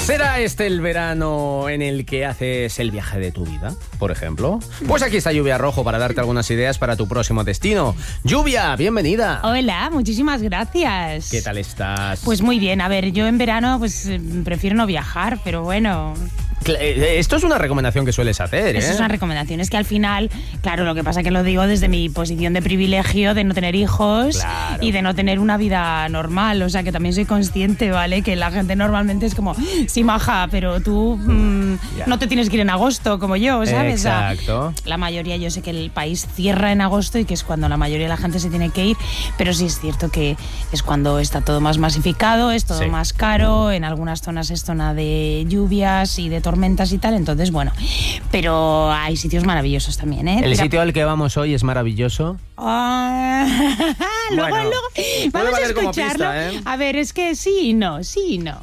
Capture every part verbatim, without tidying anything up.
¿Será este el verano en el que haces el viaje de tu vida, por ejemplo? Pues aquí está Lluvia Rojo para darte algunas ideas para tu próximo destino. Lluvia, bienvenida. Hola, muchísimas gracias. ¿Qué tal estás? Pues muy bien, a ver, yo en verano pues prefiero no viajar, pero bueno... Esto es una recomendación que sueles hacer, ¿eh? Eso es una recomendación, es que al final, claro, lo que pasa que lo digo desde mi posición de privilegio de no tener hijos, claro, y de no tener una vida normal, o sea que también soy consciente, ¿vale? Que la gente normalmente es como, sí, maja, pero tú mmm, no te tienes que ir en agosto como yo, ¿sabes? Exacto. O sea, la mayoría, yo sé que el país cierra en agosto y que es cuando la mayoría de la gente se tiene que ir, pero sí es cierto que es cuando está todo más masificado, es todo sí. más caro, en algunas zonas es zona de lluvias y de tormentas y tal, entonces bueno, pero hay sitios maravillosos también, ¿eh? ¿El Mira, sitio al que vamos hoy es maravilloso? Uh, luego, bueno, luego vamos a escucharlo. Pista, ¿eh? A ver, es que sí y no, sí y no.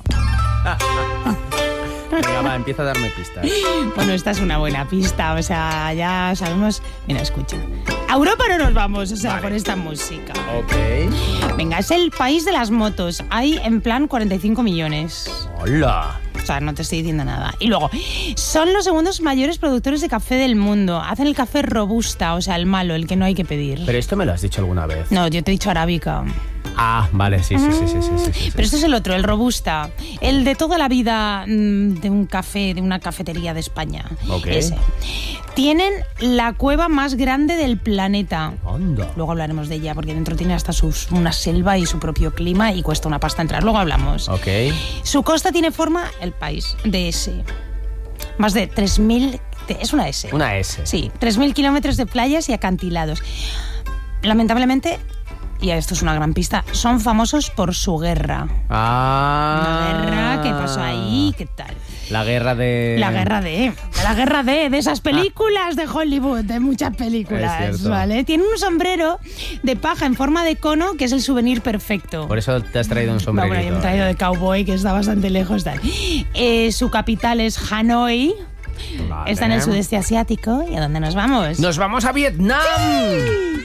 Venga, va, empieza a darme pistas. Bueno, esta es una buena pista, o sea, ya sabemos... Mira, escucha. A Europa no nos vamos, o sea, vale, por esta música. Ok. Venga, es el país de las motos. Hay en plan cuarenta y cinco millones. ¡Hola! O sea, no te estoy diciendo nada. Y luego, son los segundos mayores productores de café del mundo. Hacen el café robusta, o sea, el malo, el que no hay que pedir. Pero esto me lo has dicho alguna vez. No, yo te he dicho arábica. Ah, vale, sí, sí, sí, sí, sí, sí, sí. Pero este es el otro, el robusta. El de toda la vida mmm, de un café, de una cafetería de España. Ok. Ese. Tienen la cueva más grande del planeta. Anda. Luego hablaremos de ella, porque dentro tiene hasta sus, una selva y su propio clima y cuesta una pasta entrar. Luego hablamos. Ok. Su costa tiene forma, el país, de S. Más de tres mil... Es una S. Una S. Sí, tres mil kilómetros de playas y acantilados. Lamentablemente... Y esto es una gran pista, son famosos por su guerra. Ah. Una guerra, ¿qué pasó ahí? ¿Qué tal? La guerra de... La guerra de... La guerra de... De esas películas de Hollywood, de muchas películas, ¿vale? Tiene un sombrero de paja en forma de cono que es el souvenir perfecto. Por eso te has traído un sombrerito. No, bueno, yo me he traído de cowboy, que está bastante lejos. Tal. Eh, su capital es Hanoi. Vale. Está en el sudeste asiático. ¿Y a dónde nos vamos? ¡Nos vamos a Vietnam! ¡Sí!